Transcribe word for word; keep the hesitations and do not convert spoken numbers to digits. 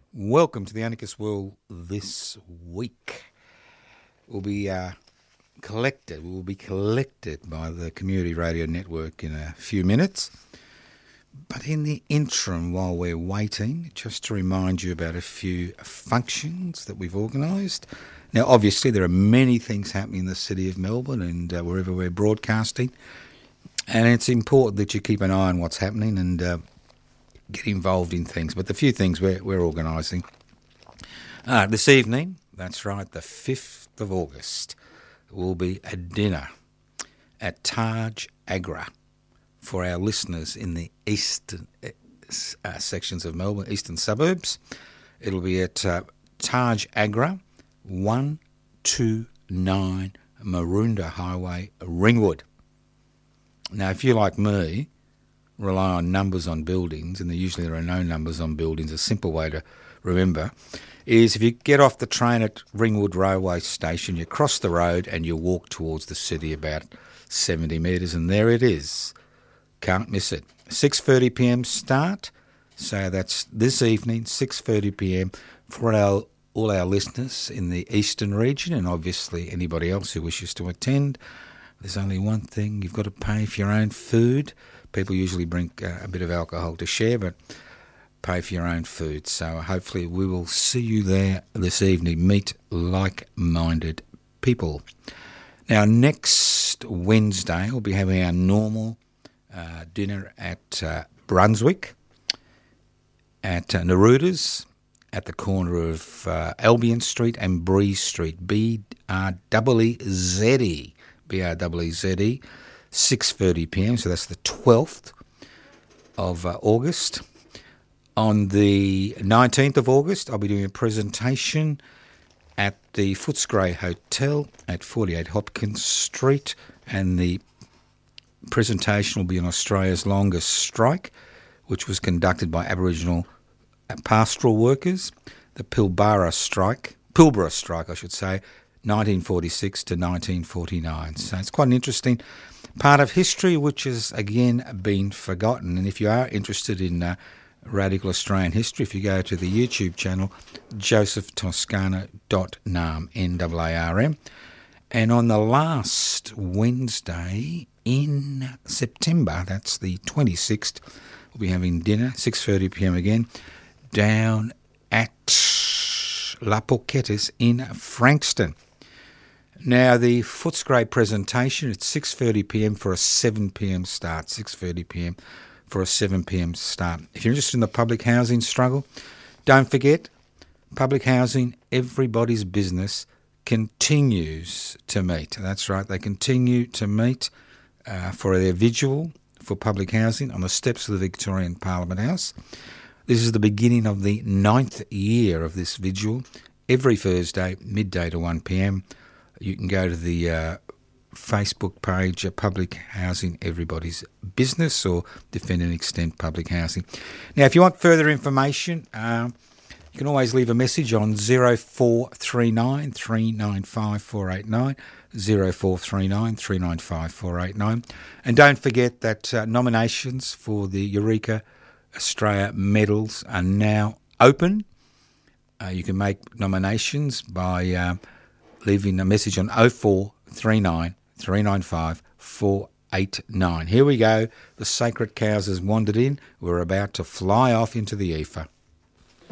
Welcome to the Anarchist World this week. We'll be uh, collected, we'll be collected by the Community Radio Network in a few minutes. But in the interim, while we're waiting, just to remind you about a few functions that we've organised. Now, obviously, there are many things happening in the city of Melbourne and uh, wherever we're broadcasting. And it's important that you keep an eye on what's happening and uh, get involved in things. But the few things we're, we're organising. Uh, this evening, that's right, the fifth of August, will be a dinner at Taj Agra for our listeners in the eastern uh, sections of Melbourne, eastern suburbs. It'll be at uh, Taj Agra, one two nine Maroondah Highway, Ringwood. Now, if you're like me, rely on numbers on buildings, and there usually there are no numbers on buildings, a simple way to remember is if you get off the train at Ringwood Railway Station, you cross the road and you walk towards the city about seventy metres, and there it is. Can't miss it. six thirty p m start, so that's this evening, six thirty p m for our, all our listeners in the eastern region, and obviously anybody else who wishes to attend. There's only one thing, you've got to pay for your own food. People usually bring uh, a bit of alcohol to share, but pay for your own food. So hopefully we will see you there this evening. Meet like-minded people. Now, next Wednesday, we'll be having our normal uh, dinner at uh, Brunswick, at uh, Neruda's, at the corner of uh, Albion Street and Breeze Street, B R E E Z E, B R E E Z E. six thirty p m, so that's the twelfth of uh, August. On the nineteenth of August, I'll be doing a presentation at the Footscray Hotel at forty-eight Hopkins Street, and the presentation will be on Australia's longest strike, which was conducted by Aboriginal pastoral workers, the Pilbara strike, Pilbara strike, I should say, nineteen forty-six to nineteen forty-nine. So it's quite an interesting part of history which has, again, been forgotten. And if you are interested in uh, radical Australian history, if you go to the YouTube channel, joseph toscano dot narm, N A A R M. And on the last Wednesday in September, that's the twenty-sixth, we'll be having dinner, six thirty p m again, down at La Porquettes in Frankston. Now, the Footscray presentation, it's six thirty p m for a seven p m start, six thirty p m for a seven p m start. If you're interested in the public housing struggle, don't forget, public housing, everybody's business, continues to meet. That's right, they continue to meet uh, for their vigil for public housing on the steps of the Victorian Parliament House. This is the beginning of the ninth year of this vigil, every Thursday, midday to one p m. You can go to the uh, Facebook page, uh, Public Housing Everybody's Business, or Defend and Extend Public Housing. Now, if you want further information, uh, you can always leave a message on zero four three nine, three nine five, four eight nine, zero four three nine, three nine five, four eight nine. And don't forget that uh, nominations for the Eureka Australia medals are now open. Uh, you can make nominations by Uh, leaving a message on oh four three nine, three nine five, four eight nine. Here we go. The sacred cows has wandered in. We're about to fly off into the ether.